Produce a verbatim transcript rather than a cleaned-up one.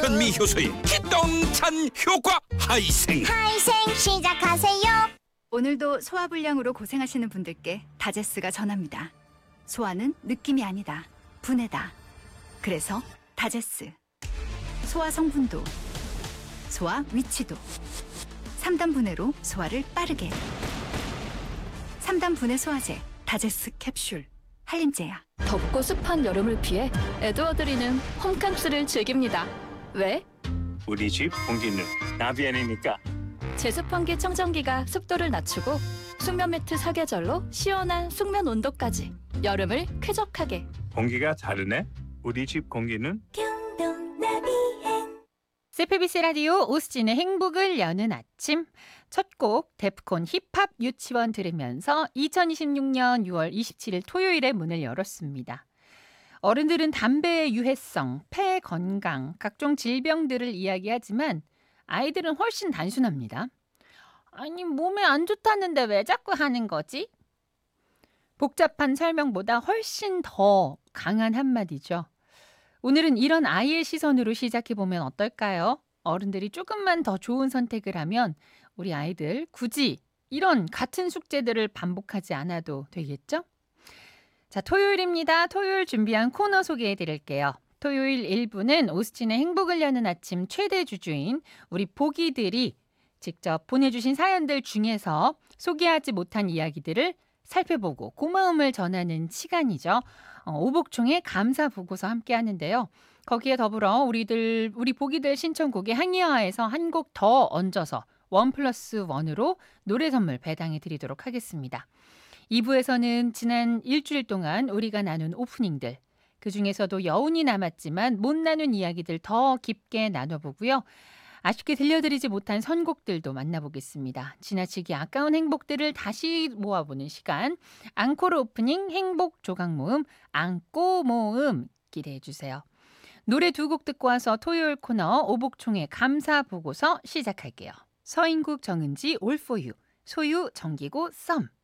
현미 효소의 기똥찬 효과 하이생. 하이생 시작하세요. 오늘도 소화불량으로 고생하시는 분들께 다제스가 전합니다. 소화는 느낌이 아니다. 분해다. 그래서 다제스. 소화 성분도, 소화 위치도. 삼 단 분해로 소화를 빠르게. 삼 단 분해 소화제 다제스 캡슐. 한림제야. 덥고 습한 여름을 피해 에드워드리는 홈캉스를 즐깁니다. 왜? 우리 집 공기는 나비안이니까. 제습환기 청정기가 습도를 낮추고 숙면 매트 사계절로 시원한 숙면 온도까지 여름을 쾌적하게. 공기가 다르네. 우리 집 공기는 씨피비씨 라디오 오수진의 행복을 여는 아침 첫 곡 데프콘 힙합 유치원 들으면서 이천이십육 년 유월 이십칠일 토요일에 문을 열었습니다. 어른들은 담배의 유해성, 폐 건강, 각종 질병들을 이야기하지만 아이들은 훨씬 단순합니다. 아니 몸에 안 좋다는데 왜 자꾸 하는 거지? 복잡한 설명보다 훨씬 더 강한 한마디죠. 오늘은 이런 아이의 시선으로 시작해보면 어떨까요? 어른들이 조금만 더 좋은 선택을 하면 우리 아이들 굳이 이런 같은 숙제들을 반복하지 않아도 되겠죠? 자, 토요일입니다. 토요일 준비한 코너 소개해드릴게요. 토요일 일 부는 오수진의 행복을 여는 아침 최대 주주인 우리 보기들이 직접 보내주신 사연들 중에서 소개하지 못한 이야기들을 살펴보고 고마움을 전하는 시간이죠. 어, 오복총의 감사 보고서 함께 하는데요. 거기에 더불어 우리들 우리 보기들 신청곡에 항의화해서 한 곡 더 얹어서 원 플러스 원으로 노래 선물 배당해 드리도록 하겠습니다. 이 부에서는 지난 일주일 동안 우리가 나눈 오프닝들, 그중에서도 여운이 남았지만 못 나눈 이야기들 더 깊게 나눠보고요. 아쉽게 들려드리지 못한 선곡들도 만나보겠습니다. 지나치기 아까운 행복들을 다시 모아보는 시간. 앙코르 오프닝 행복 조각 모음, 앙꼬 모음 기대해 주세요. 노래 두 곡 듣고 와서 토요일 코너 오복총의 감사 보고서 시작할게요. 서인국 정은지 All for you, 소유 정기고 썸.